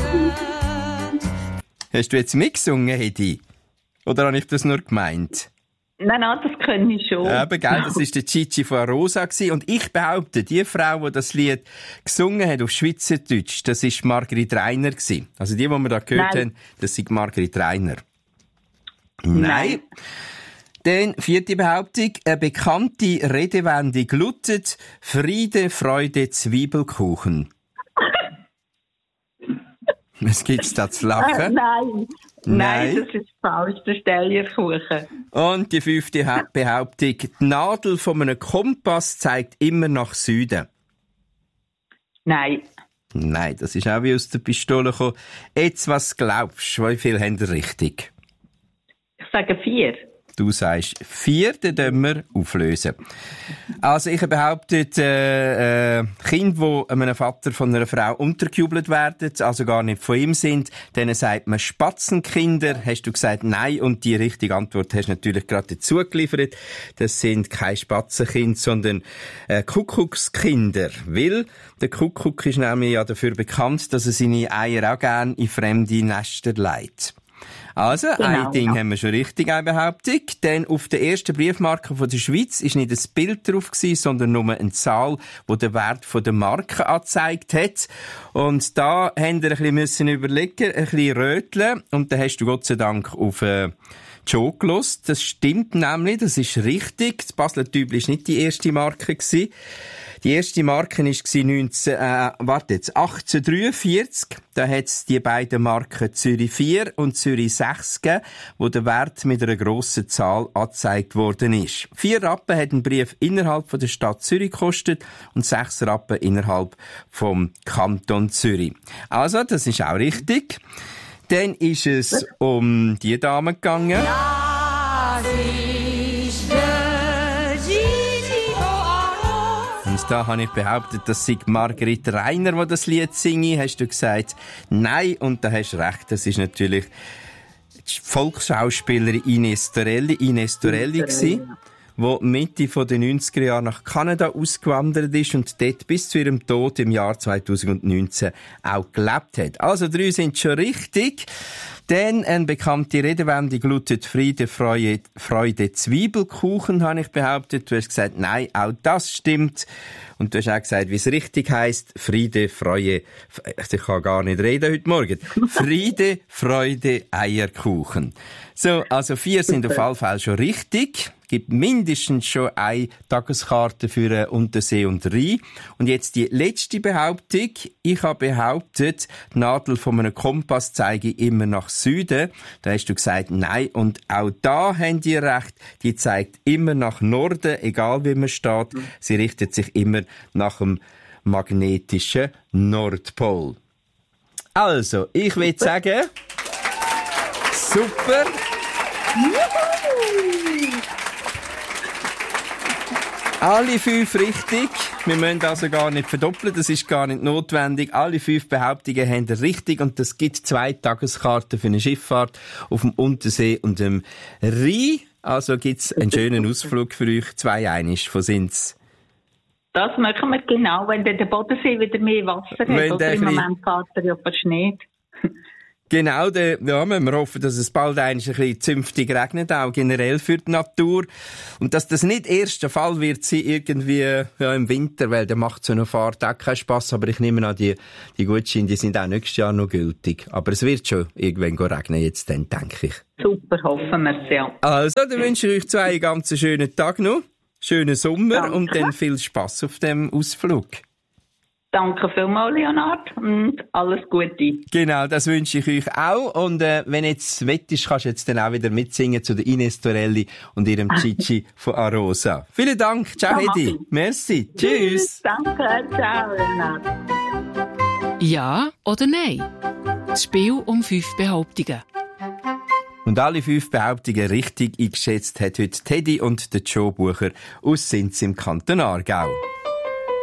Hast du jetzt mitgesungen, Hedi? Oder habe ich das nur gemeint? Nein, das kann ich schon. Eben, gell, das war der Gigi von Arosa. Und ich behaupte, die Frau, die das Lied gesungen hat auf Schweizerdeutsch, das war Margrit Reiner. Also die wir da gehört haben, das sind Margrit Reiner. Nein. Dann, vierte Behauptung. Eine bekannte Redewendung lautet Friede, Freude, Zwiebelkuchen. Was gibt's da zu lachen? Nein, das ist falsch, der Stellierkuchen. Und die fünfte Behauptung. Die Nadel von einem Kompass zeigt immer nach Süden. Nein, das ist auch wie aus der Pistole gekommen. Jetzt, was glaubst du? Wie viel haben ihr richtig? ich sage 4. Du sagst 4, dann können wir auflösen. Also ich behaupte, Kinder, die einem Vater von einer Frau untergejubelt werden, also gar nicht von ihm sind, denen sagt man Spatzenkinder. Hast du gesagt nein, und die richtige Antwort hast du natürlich gerade dazu geliefert. Das sind keine Spatzenkinder, sondern Kuckuckskinder. Weil der Kuckuck ist nämlich ja dafür bekannt, dass er seine Eier auch gerne in fremde Nester legt. Also, genau, ein Ding haben wir schon richtig, eine Behauptung. Denn auf der ersten Briefmarke von der Schweiz ist nicht ein Bild drauf gewesen, sondern nur eine Zahl, die den Wert von der Marke angezeigt hat. Und da haben wir ein bisschen überlegen, ein bisschen röteln. Und da hast du Gott sei Dank auf Joe gehört. Das stimmt nämlich, das ist richtig. Das Basler Tübli ist nicht die erste Marke gewesen. Die erste Marke war 1843. Da hat es die beiden Marken Zürich 4 und Zürich 6 gegeben, wo der Wert mit einer grossen Zahl angezeigt worden ist. 4 Rappen hat ein Brief innerhalb von der Stadt Zürich gekostet und 6 Rappen innerhalb vom Kanton Zürich. Also, das ist auch richtig. Dann ist es um die Dame gegangen. Und da habe ich behauptet, das sei Margrit Reiner, die das Lied singt. Hast du gesagt, nein, und da hast du recht, das ist natürlich die Volksschauspielerin Ines Torelli gewesen, die Mitte der 90er Jahre nach Kanada ausgewandert ist und dort bis zu ihrem Tod im Jahr 2019 auch gelebt hat. Also 3 sind schon richtig. Dann eine bekannte Redewendung lautet Friede, Freude, Zwiebelkuchen, habe ich behauptet. Du hast gesagt, nein, auch das stimmt. Und du hast auch gesagt, wie es richtig heisst, Friede, Freude, ich kann gar nicht reden heute Morgen. Friede, Freude, Eierkuchen. So, also 4 sind auf jeden Fall schon richtig. Gibt mindestens schon eine Tageskarte für Untersee und Rhein. Und jetzt die letzte Behauptung. Ich habe behauptet, die Nadel von einem Kompass zeige immer nach Süden. Da hast du gesagt, nein. Und auch da haben die recht. Die zeigt immer nach Norden, egal wie man steht. Sie richtet sich immer nach dem magnetischen Nordpol. Also, ich will sagen, super. Alle 5 richtig. Wir müssen also gar nicht verdoppeln, das ist gar nicht notwendig. Alle 5 Behauptungen haben richtig und das gibt 2 Tageskarten für eine Schifffahrt auf dem Untersee und dem Rhein. Also gibt's einen schönen Ausflug für euch. 2 einisch von sind's. Das machen wir genau, wenn der Bodensee wieder mehr Wasser hat. Oder im Moment fährt er ja verschneit. Genau, ja, müssen wir hoffen, dass es bald ein bisschen zünftig regnet, auch generell für die Natur. Und dass das nicht erst der Fall wird sein, irgendwie im Winter, weil dann macht so eine Fahrt auch keinen Spass. Aber ich nehme an, die Gutscheine, die sind auch nächstes Jahr noch gültig. Aber es wird schon irgendwann regnen jetzt dann, denke ich. Super, hoffen wir es, ja. Also, dann wünsche ich euch 2 einen ganz schönen Tag noch, schönen Sommer. Danke. Und dann viel Spass auf dem Ausflug. Danke vielmals, Leonard, und alles Gute. Genau, das wünsche ich euch auch. Und wenn jetzt wettest, kannst du jetzt dann auch wieder mitsingen zu der Ines Torelli und ihrem Gigi von Arosa. Vielen Dank. Ciao, Hedi. Merci. Tschüss. Danke. Ciao, Leonard. Ja oder nein? Das Spiel um 5 Behauptungen. Und alle 5 Behauptungen richtig eingeschätzt hat heute Teddy und der Joe Bucher aus Sinz im Kanton Aargau.